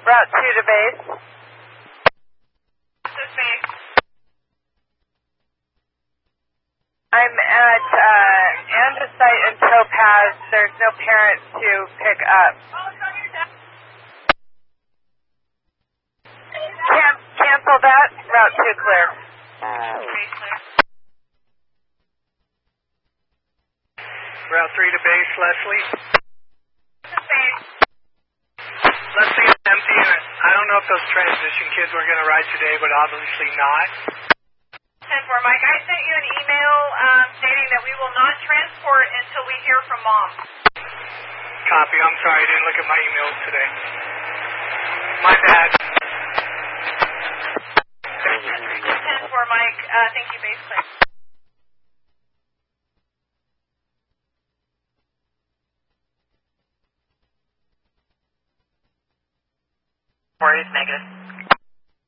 Route 2 to base. This is base. I'm at Andesite and Topaz. There's no parent to pick up. Cancel that. Route 2 clear. Base clear. Route 3 to base, Leslie. This is base. Leslie, it's empty. I don't know if those transition kids were going to ride today, but obviously not. 10-4, Mike. I sent you an email stating that we will not transport until we hear from Mom. Copy. I'm sorry. I didn't look at my emails today. My bad. 10-4, Mike. Thank you, base clear. Four is negative.